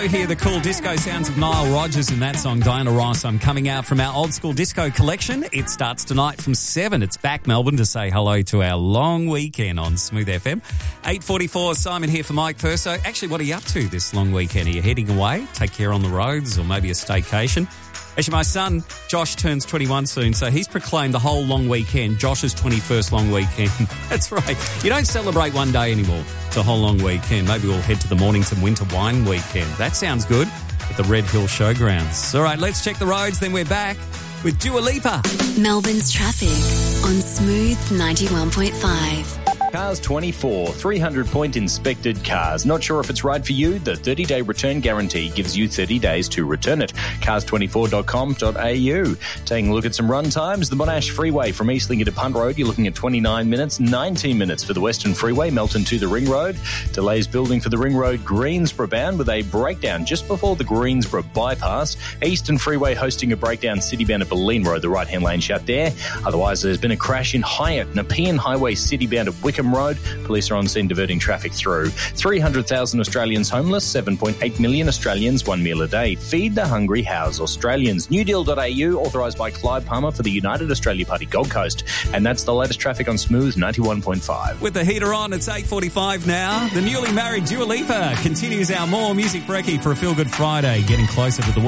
here, the cool disco sounds of Nile Rodgers and that song, Diana Ross. I'm coming out from our old school disco collection. It starts tonight from 7. It's back, Melbourne, to say hello to our long weekend on Smooth FM. 8:44, Simon here for Mike Purso. Actually, what are you up to this long weekend? Are you heading away? Take care on the roads or maybe a staycation? Actually, my son, Josh, turns 21 soon, so he's proclaimed the whole long weekend Josh's 21st long weekend. That's right. You don't celebrate one day anymore. It's a whole long weekend. Maybe we'll head to the Mornington Winter Wine Weekend. That sounds good at the Red Hill Showgrounds. All right, let's check the roads, then we're back with Dua Lipa. Melbourne's traffic on Smooth 91.5. Cars 24, 300-point inspected cars. Not sure if it's right for you? The 30-day return guarantee gives you 30 days to return it. Cars24.com.au. Taking a look at some run times. The Monash Freeway from Eastlinger to Punt Road, you're looking at 29 minutes, 19 minutes for the Western Freeway, Melton to the Ring Road. Delays building for the Ring Road Greensboro bound with a breakdown just before the Greensboro bypass. Eastern Freeway hosting a breakdown city bound at Boleyn Road, the right-hand lane shut there. Otherwise, there's been a crash in Hyatt, Nepean Highway city bound at Wickham Road. Police are on scene diverting traffic through. 300,000 Australians homeless, 7.8 million Australians, one meal a day. Feed the hungry, house Australians. Newdeal.au, authorised by Clyde Palmer for the United Australia Party Gold Coast. And that's the latest traffic on Smooth 91.5. With the heater on, it's 8:45 now. The newly married Dua Lipa continues our More Music Brekkie for a Feel Good Friday, getting closer to the